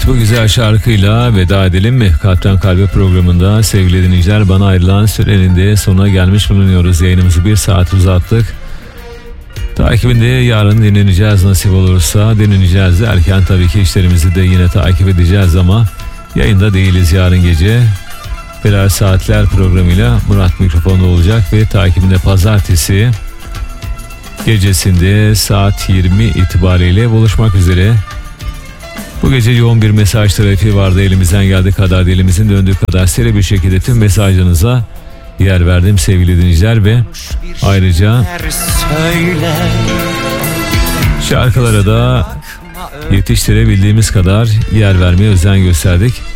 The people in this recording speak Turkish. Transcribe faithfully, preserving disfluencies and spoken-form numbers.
Evet, bu güzel şarkıyla veda edelim mi? Kalpten Kalbe programında sevgili dinleyiciler, bana ayrılan sürenin de sonuna gelmiş bulunuyoruz. Yayınımızı bir saat uzattık. Takibinde yarın dinleneceğiz, nasip olursa dinleneceğiz derken tabii ki işlerimizi de yine takip edeceğiz ama yayında değiliz yarın gece. Birer Saatler programıyla Murat mikrofonda olacak ve takibinde pazartesi gecesinde saat yirmi itibariyle buluşmak üzere. Bu gece yoğun bir mesaj trafiği vardı, elimizden geldiği kadar, elimizin döndüğü kadar seri bir şekilde tüm mesajlarınıza yer verdim sevgili dinleyiciler ve ayrıca şarkılara da yetiştirebildiğimiz kadar yer vermeye özen gösterdik.